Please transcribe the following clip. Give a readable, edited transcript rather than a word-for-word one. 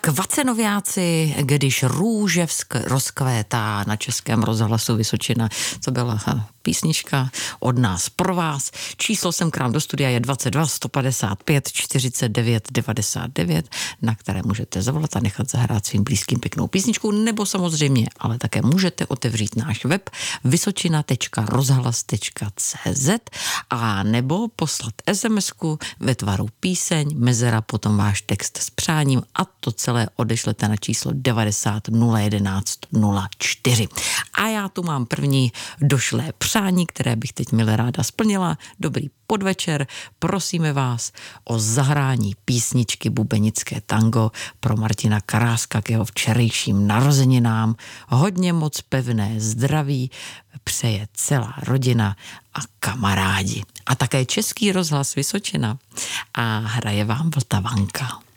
Kvacenoviáci, když růže rozkvétá na Českém rozhlasu Vysočina. To byla písnička od nás pro vás. Číslo sem k nám do studia je 22 155 49 99, na které můžete zavolat a nechat zahrát svým blízkým pěknou písničku, nebo samozřejmě, ale také můžete otevřít náš web vysočina.rozhlas.cz a nebo poslat SMS-ku ve tvaru píseň, mezera, potom váš text s přáním a to celé odešlete na číslo 90 011 04. A já tu mám první došlé přání, které bych teď milé ráda splnila. Dobrý podvečer, prosíme vás o zahrání písničky Bubenické tango pro Martina Karáska k jeho včerejším narozeninám. Hodně moc pevné zdraví přeje celá rodina a kamarádi. A také Český rozhlas Vysočina a hraje vám Vltavanka.